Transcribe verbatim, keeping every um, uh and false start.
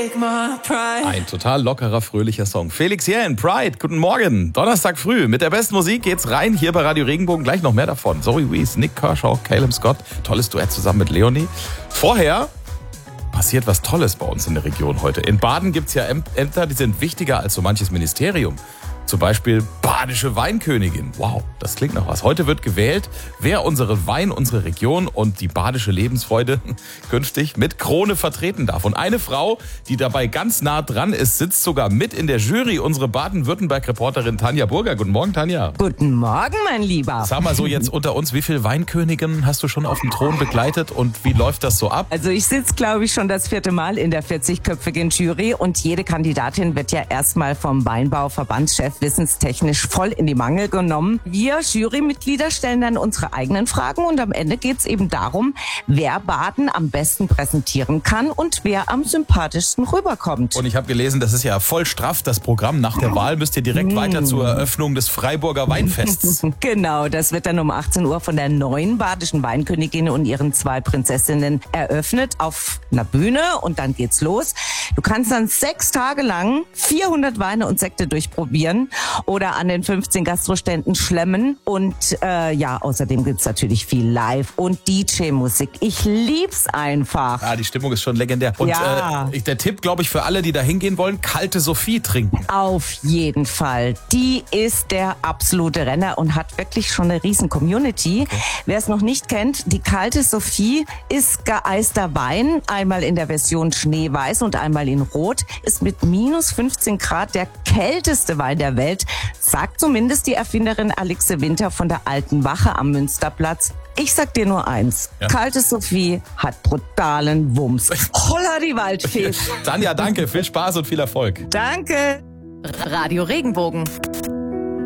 Ein total lockerer, fröhlicher Song. Felix Jähn, Pride, guten Morgen. Donnerstag früh. Mit der besten Musik geht's rein hier bei Radio Regenbogen. Gleich noch mehr davon. Zoe Wees, Nick Kershaw, Caleb Scott. Tolles Duett zusammen mit Leonie. Vorher passiert was Tolles bei uns in der Region heute. In Baden gibt's ja Ämter, die sind wichtiger als so manches Ministerium. Zum Beispiel badische Weinkönigin. Wow, das klingt nach was. Heute wird gewählt, wer unsere Wein, unsere Region und die badische Lebensfreude künftig mit Krone vertreten darf. Und eine Frau, die dabei ganz nah dran ist, sitzt sogar mit in der Jury. Unsere Baden-Württemberg-Reporterin Tanja Burger. Guten Morgen, Tanja. Guten Morgen, mein Lieber. Sag mal so jetzt unter uns, wie viele Weinköniginnen hast du schon auf dem Thron begleitet und wie läuft das so ab? Also ich sitze, glaube ich, schon das vierte Mal in der vierzigköpfigen Jury und jede Kandidatin wird ja erstmal vom Weinbauverbandschef wissenstechnisch voll in die Mangel genommen. Wir Jurymitglieder stellen dann unsere eigenen Fragen und am Ende geht es eben darum, wer Baden am besten präsentieren kann und wer am sympathischsten rüberkommt. Und ich habe gelesen, das ist ja voll straff, das Programm. Nach der Wahl müsst ihr direkt mm. weiter zur Eröffnung des Freiburger Weinfests. Genau, das wird dann um achtzehn Uhr von der neuen badischen Weinkönigin und ihren zwei Prinzessinnen eröffnet auf einer Bühne und dann geht's los. Du kannst dann sechs Tage lang vierhundert Weine und Sekte durchprobieren oder an den fünfzehn Gastroständen schlemmen. Und äh, ja, außerdem gibt's natürlich viel Live- und D J-Musik. Ich lieb's einfach. Ja, die Stimmung ist schon legendär. Und ja. äh, der Tipp, glaube ich, für alle, die da hingehen wollen, kalte Sophie trinken. Auf jeden Fall. Die ist der absolute Renner und hat wirklich schon eine riesen Community. Okay. Wer es noch nicht kennt, die kalte Sophie ist geeister Wein. Einmal in der Version Schneeweiß und einmal in Rot. Ist mit minus fünfzehn Grad der kälteste Wein der Welt, sagt zumindest die Erfinderin Alixe Winter von der Alten Wache am Münsterplatz. Ich sag dir nur eins, ja. Kalte Sophie hat brutalen Wumms. Holla die Waldfee. Tanja, danke, viel Spaß und viel Erfolg. Danke. Radio Regenbogen.